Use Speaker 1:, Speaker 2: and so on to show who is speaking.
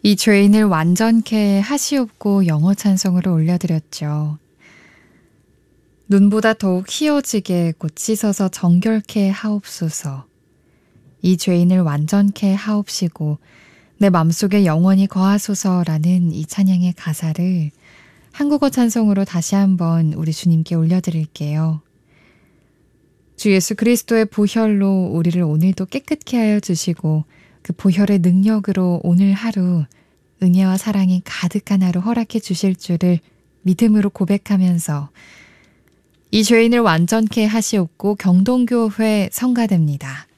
Speaker 1: 이 죄인을 완전케 하시옵고 영어 찬송으로 올려드렸죠. 눈보다 더욱 희어지게 곧 씻어서 정결케 하옵소서. 이 죄인을 완전케 하옵시고 내 맘속에 영원히 거하소서라는 이 찬양의 가사를 한국어 찬송으로 다시 한번 우리 주님께 올려드릴게요. 주 예수 그리스도의 보혈로 우리를 오늘도 깨끗게 하여 주시고 그 보혈의 능력으로 오늘 하루 은혜와 사랑이 가득한 하루 허락해 주실 줄을 믿음으로 고백하면서 이 죄인을 완전케 하시옵고 경동교회 성가됩니다.